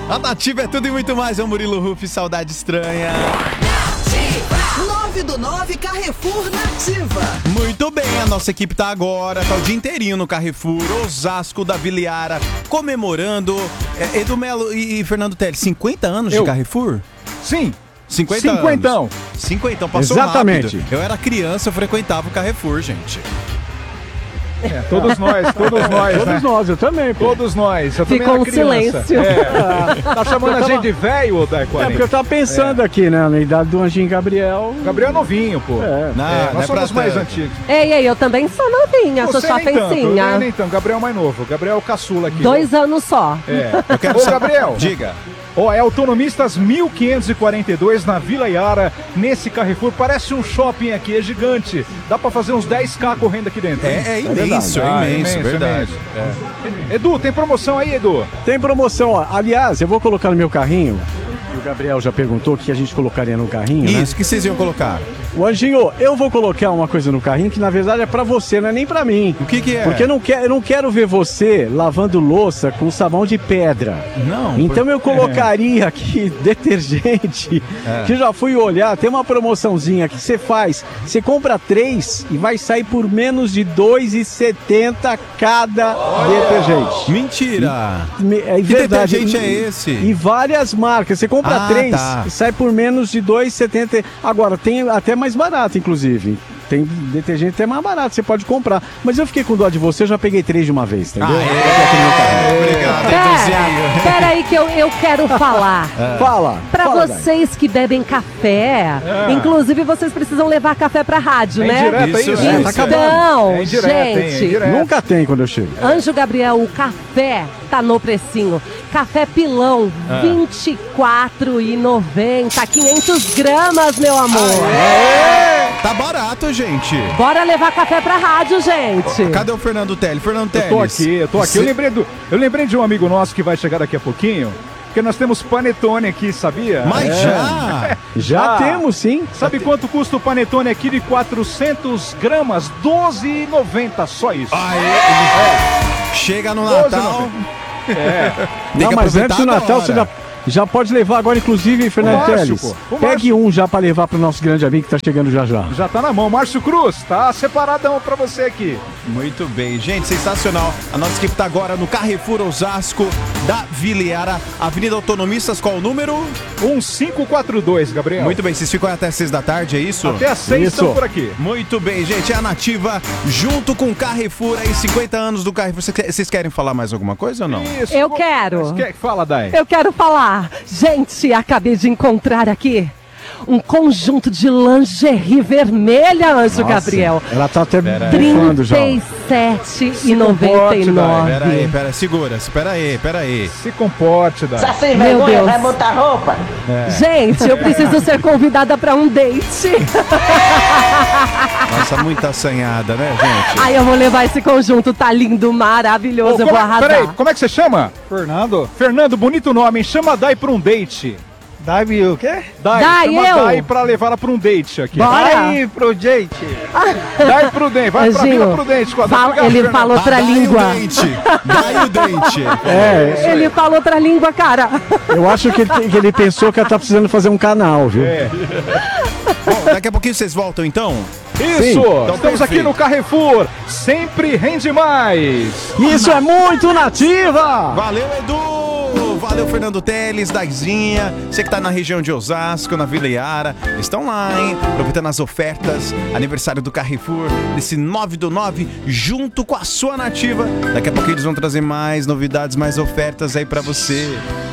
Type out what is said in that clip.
A Nativa é tudo e muito mais. É o Murilo Huff, Saudade Estranha. 9 do 9 Carrefour Nativa. Muito bem, a nossa equipe tá o dia inteirinho no Carrefour, Osasco da Vila Yara, comemorando. Edu Melo e Fernando Teles, 50 anos de Carrefour? Sim. 50 anos. 50, passou exatamente. Rápido. Eu era criança, eu frequentava o Carrefour, gente. Todos nós, né? Todos nós, eu também, pô. Todos nós. Eu Ficou um silêncio. Tá chamando a gente de velho, Deco? Porque eu tava pensando aqui, né, na idade do Anjinho Gabriel. Gabriel é novinho, pô. Nós somos mais antigos. Ei, eu também sou novinha, sou chafencinha. Nem tanto, Gabriel é mais novo. Gabriel é o caçula aqui. 2 anos só. Eu quero Gabriel. Diga. É Autonomistas 1542 na Vila Yara, nesse Carrefour. Parece um shopping aqui, é gigante. Dá pra fazer uns 10k correndo aqui dentro. É imenso, verdade. Edu, tem promoção aí, Edu? Tem promoção, ó. Aliás, eu vou colocar no meu carrinho. O Gabriel já perguntou o que a gente colocaria no carrinho, Isso, o que vocês iam colocar? O Anjinho, eu vou colocar uma coisa no carrinho que na verdade é pra você, não é nem pra mim. O que é? Porque eu não quero ver você lavando louça com sabão de pedra. Não. Então eu colocaria aqui detergente, que eu já fui olhar, tem uma promoçãozinha que você faz, você compra 3 e vai sair por menos de R$2,70 cada detergente. Mentira! É que verdade. detergente é esse? E várias marcas, você compra 3 e sai por menos de R$2,70. Agora, tem até mais barato, inclusive. Tem detergente até mais barato, você pode comprar. Mas eu fiquei com dó de você, eu já peguei 3 de uma vez, entendeu? Obrigado, Pera aí que eu quero falar. Fala. Pra vocês que bebem café, inclusive vocês precisam levar café pra rádio, né? Tá então, indireto, gente, nunca tem quando eu chego. Anjo Gabriel, o café tá no precinho. Café pilão, R$24,90. 500 gramas, meu amor. Tá barato, gente. Bora levar café pra rádio, gente. Cadê o Fernando Teles? Fernando Teles. Eu tô aqui. Eu lembrei de um amigo nosso que vai chegar daqui a pouquinho. Porque nós temos panetone aqui, sabia? Mas já temos, sim. Sabe quanto custa o panetone aqui de 400 gramas? R$12,90, só isso. Chega no Natal. Não, mas antes do Natal você já pode levar agora, inclusive, Fernando Teles. Pegue um já pra levar pro nosso grande amigo que tá chegando já. Já tá na mão. Márcio Cruz, tá separadão pra você aqui. Muito bem, gente, sensacional. A nossa equipe tá agora no Carrefour Osasco da Vila Yara, Avenida Autonomistas, qual o número? 1542, Gabriel. Muito bem, vocês ficam até 6 da tarde, é isso? Até às 6 estão por aqui. Muito bem, gente, é a Nativa junto com o Carrefour, aí 50 anos do Carrefour. Vocês querem falar mais alguma coisa ou não? Isso. Eu quero. Fala, Dai. Eu quero falar. Gente, acabei de encontrar aqui um conjunto de lingerie vermelha, Anjo Gabriel. Ela tá até brincando já. R$37,99. Pera aí, segura, espera aí. Se comporte, Dai. Tá sem vergonha, vai botar roupa? Gente, eu preciso ser convidada pra um date. Nossa, muito assanhada, né, gente? Ai, eu vou levar esse conjunto, tá lindo, maravilhoso, eu vou arrasar. Peraí, como é que você chama? Fernando, bonito nome, chama a Dai pra um date. Dai o quê? Chama a Dai pra levar ela pra um date aqui. Bora. Dai pro date. Dai pro date, vai pra Vila Prudente com a Dai. Ele falou outra língua. Dai o dente. Ele falou outra língua, cara. Eu acho que ele pensou que ela tá precisando fazer um canal, viu? Bom, daqui a pouquinho vocês voltam, então? Isso! Então, estamos aqui no Carrefour. Sempre rende mais. Isso é muito Nativa! Valeu, Edu! Valeu, Fernando Teles, Daizinha. Você que tá na região de Osasco, na Vila Yara. Estão lá, hein? Aproveitando as ofertas. Aniversário do Carrefour, desse 9/9, junto com a sua Nativa. Daqui a pouquinho eles vão trazer mais novidades, mais ofertas aí pra você.